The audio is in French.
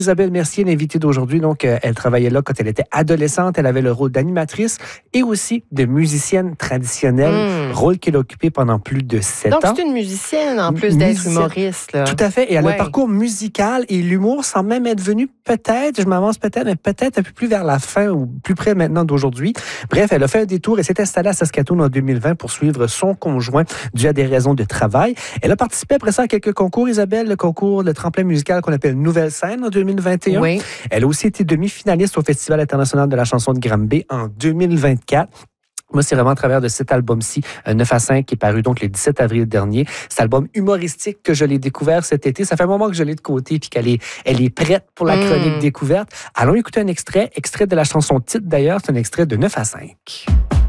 Isabelle Mercier, l'invitée d'aujourd'hui, donc elle travaillait là quand elle était adolescente. Elle avait le rôle d'animatrice et aussi de musicienne traditionnelle, rôle qu'elle a occupé pendant plus de 7 ans. Donc, c'est une musicienne en plus d'être humoriste. Là. Tout à fait. Et elle a un parcours musical et l'humour semble même être venu peut-être, je m'avance peut-être, mais peut-être un peu plus vers la fin ou plus près maintenant d'aujourd'hui. Bref, elle a fait un détour et s'est installée à Saskatoon en 2020 pour suivre son conjoint dû à des raisons de travail. Elle a participé après ça à quelques concours, Isabelle, le concours, le tremplin musical qu'on appelle Nouvelle Scène en 2021. Oui. Elle a aussi été demi-finaliste au Festival international de la chanson de Granby en 2024. Moi, c'est vraiment à travers de cet album-ci, 9 à 5, qui est paru donc le 17 avril dernier. Cet album humoristique que je l'ai découvert cet été. Ça fait un moment que je l'ai de côté puis elle est prête pour la chronique découverte. Allons écouter un extrait de la chanson titre d'ailleurs. C'est un extrait de 9 à 5.